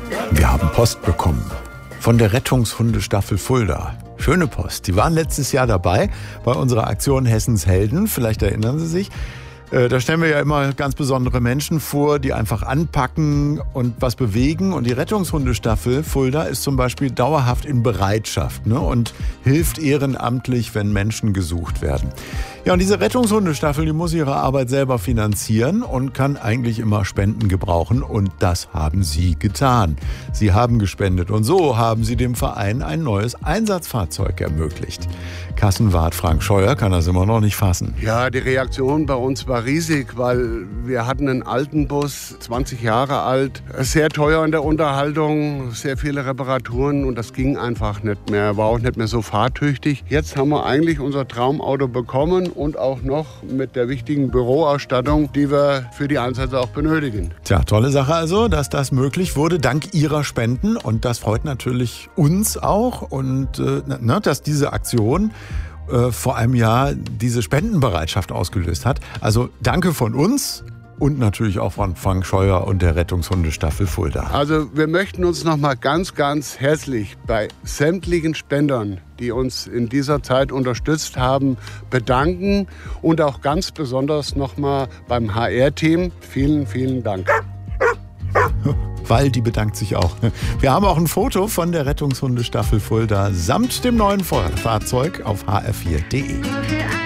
Wir haben Post bekommen von der Rettungshundestaffel Fulda. Schöne Post. Die waren letztes Jahr dabei bei unserer Aktion Hessens Helden. Vielleicht erinnern Sie sich. Da stellen wir ja immer ganz besondere Menschen vor, die einfach anpacken und was bewegen. Und die Rettungshundestaffel Fulda ist zum Beispiel dauerhaft in Bereitschaft, ne, und hilft ehrenamtlich, wenn Menschen gesucht werden. Ja, und diese Rettungshundestaffel, die muss ihre Arbeit selber finanzieren und kann eigentlich immer Spenden gebrauchen. Und das haben Sie getan. Sie haben gespendet und so haben Sie dem Verein ein neues Einsatzfahrzeug ermöglicht. Kassenwart Frank Scheuer kann das immer noch nicht fassen. Ja, die Reaktion bei uns war riesig, weil wir hatten einen alten Bus, 20 Jahre alt, sehr teuer in der Unterhaltung, sehr viele Reparaturen und das ging einfach nicht mehr, war auch nicht mehr so fahrtüchtig. Jetzt haben wir eigentlich unser Traumauto bekommen und auch noch mit der wichtigen Büroausstattung, die wir für die Einsätze auch benötigen. Tja, tolle Sache also, dass das möglich wurde, dank Ihrer Spenden, und das freut natürlich uns auch, und dass diese Aktion vor einem Jahr diese Spendenbereitschaft ausgelöst hat. Also danke von uns und natürlich auch von Frank Scheuer und der Rettungshundestaffel Fulda. Also wir möchten uns noch mal ganz, ganz herzlich bei sämtlichen Spendern, die uns in dieser Zeit unterstützt haben, bedanken und auch ganz besonders noch mal beim HR-Team. Vielen, vielen Dank. Waldi bedankt sich auch. Wir haben auch ein Foto von der Rettungshundestaffel Fulda samt dem neuen Fahrzeug auf hr4.de.